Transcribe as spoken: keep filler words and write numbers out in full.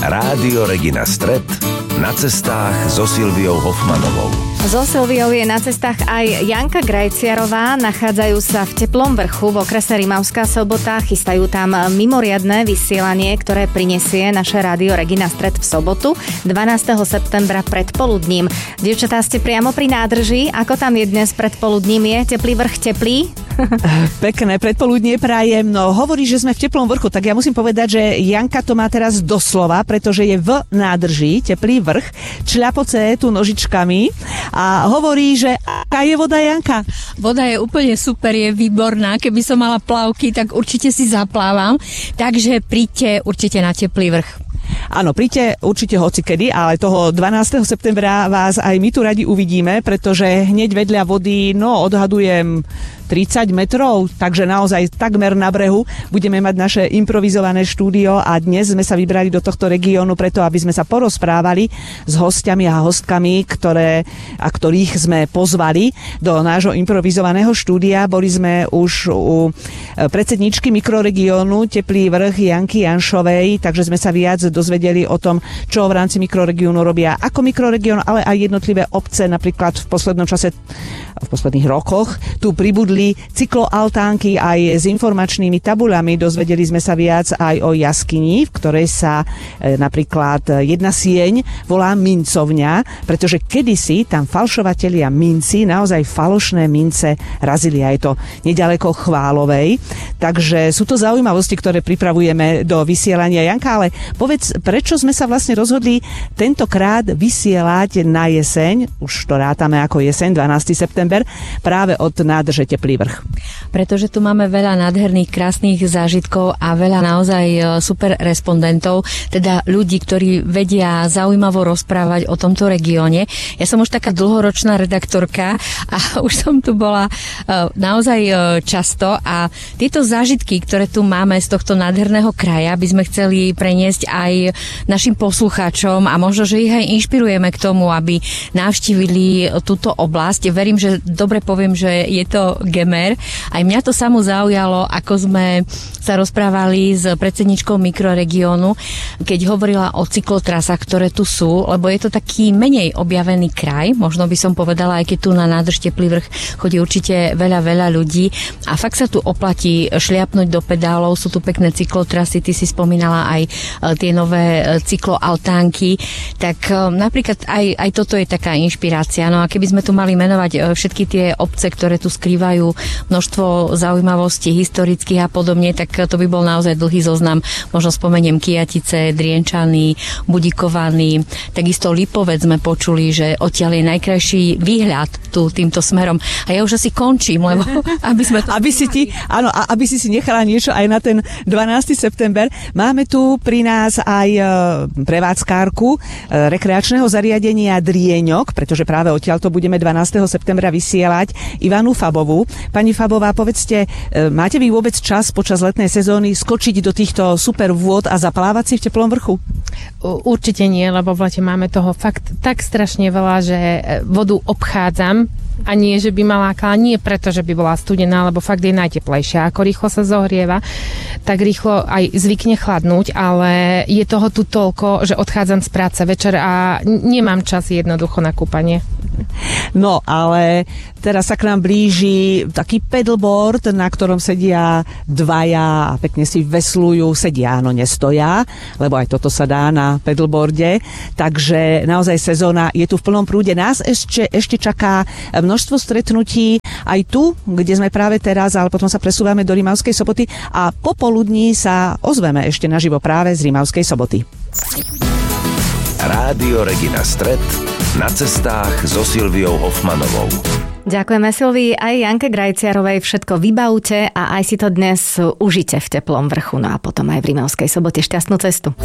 Rádio Regina Stret na cestách so Silviou Hoffmanovou. So Silviou je na cestách aj Janka Grajciarová. Nachádzajú sa v Teplom Vrchu v okrese Rimavská Sobota. Chystajú tam mimoriadne vysielanie, ktoré prinesie naše Rádio Regina Stret v sobotu dvanásteho septembra predpoludním. Dievčatá, ste priamo pri nádrži. Ako tam je dnes predpoludním? Je Teplý Vrch teplý? Pekné predpoludnie prajem. No, hovorí, že sme v Teplom Vrchu, tak ja musím povedať, že Janka to má teraz doslova, pretože je v nádrži Teplý Vrch, čľapoce tu nožičkami a hovorí, že aká je voda, Janka? Voda je úplne super, je výborná. Keby som mala plavky, tak určite si zaplávam. Takže príďte určite na Teplý Vrch. Áno, príďte určite hocikedy, ale toho dvanásteho septembra vás aj my tu radi uvidíme, pretože hneď vedľa vody, no odhadujem tridsať metrov, takže naozaj takmer na brehu budeme mať naše improvizované štúdio a dnes sme sa vybrali do tohto regiónu preto, aby sme sa porozprávali s hostiami a hostkami, ktoré, a ktorých sme pozvali do nášho improvizovaného štúdia. Boli sme už u predsedničky mikroregiónu Teplý Vrch Janky Janšovej, takže sme sa viac dozvedeli o tom, čo v rámci mikroregiónu robia ako mikroregión, ale aj jednotlivé obce, napríklad v poslednom čase, v posledných rokoch tu pribudli cykloaltánky aj s informačnými tabuľami. Dozvedeli sme sa viac aj o jaskyni, v ktorej sa e, napríklad jedna sieň volá mincovňa, pretože kedysi tam falšovatelia minci, naozaj falošné mince razili, aj to nedaleko Chválovej. Takže sú to zaujímavosti, ktoré pripravujeme do vysielania. Janka, ale povedz, prečo sme sa vlastne rozhodli tentokrát vysielať na jeseň, už to rátame ako jeseň, dvanásteho september, práve od nádrže Teplý Vrch? Pretože tu máme veľa nádherných, krásnych zážitkov a veľa naozaj super respondentov, teda ľudí, ktorí vedia zaujímavo rozprávať o tomto regióne. Ja som už taká dlhoročná redaktorka a už som tu bola naozaj často a tieto zážitky, ktoré tu máme z tohto nádherného kraja, by sme chceli preniesť aj našim poslucháčom a možno, že ich aj inšpirujeme k tomu, aby navštívili túto oblasť. Verím, že dobre poviem, že je to gemer. Aj mňa to samo zaujalo, ako sme sa rozprávali s predsedničkou mikroregiónu, keď hovorila o cyklotrasách, ktoré tu sú, lebo je to taký menej objavený kraj, možno by som povedala, aj keď tu na nádrž Teplý Vrch chodí určite veľa, veľa ľudí a fakt sa tu oplatí šliapnúť do pedálov, sú tu pekné cyklotrasy, ty si spomínala aj tie nové cykloaltánky, tak napríklad aj, aj toto je taká inšpirácia. No a keby sme tu mali menovať všetky tie obce, ktoré tu skrývajú množstvo zaujímavostí historických a podobne, tak to by bol naozaj dlhý zoznam. Možno spomeniem Kyjatice, Drienčany, Budikovany, takisto Lipovec sme počuli, že odtiaľ je najkrajší výhľad tu týmto smerom. A ja už asi končím, lebo aby sme to... Aby si ti, áno, aby si si nechala niečo aj na ten dvanásteho september. Máme tu pri nás aj prevádzkárku rekreačného zariadenia Drieňok, pretože práve odtiaľ to budeme dvanásteho septembra vysielať, Ivanu Fabovú. Pani Fabová, povedzte, máte vy vôbec čas počas letnej sezóny skočiť do týchto super vôd a zaplávať si v Teplom Vrchu? Určite nie, lebo v lete máme toho fakt tak strašne veľa, že vodu obchádzam a nie, že by ma lákala, nie preto, že by bola studená, lebo fakt je najteplejšia. Ako rýchlo sa zohrieva, tak rýchlo aj zvykne chladnúť, ale je toho tu toľko, že odchádzam z práce večer a nemám čas jednoducho na kúpanie. No, ale teraz sa k nám blíži taký pedalboard, na ktorom sedia dvaja a pekne si veslujú, sedia, áno, nestoja, lebo aj toto sa dá na pedalboarde, takže naozaj sezóna je tu v plnom prúde. Nás ešte, ešte čaká množstvo stretnutí aj tu, kde sme práve teraz, ale potom sa presúvame do Rimavskej Soboty a popoludní sa ozveme ešte naživo práve z Rimavskej Soboty. Rádio Regina Stret na cestách so Silviou Hoffmanovou. Ďakujeme Silvii aj Janke Grajciarovej. Všetko vybavte a aj si to dnes užite v Teplom Vrchu. No a potom aj v Rimavskej Sobote. Šťastnú cestu.